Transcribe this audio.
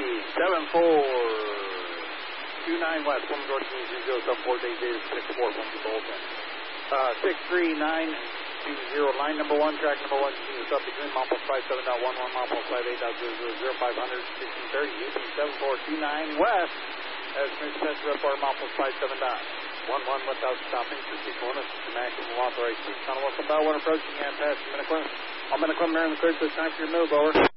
639 West, from Georgia 074, Dave Davis, 64, from the Bolton. 63920, line number 1, track number 1, continues up between Mount 57.11, Mount 58.000, 500, 1630, 187429 West, as Commission Center up our Mount 57.11 without stopping, proceed bonus, the maximum authorized speed. Welcome Bellwood approaching and passing Minnequin. All Minnequin, Maryland, clear this time for your move, over.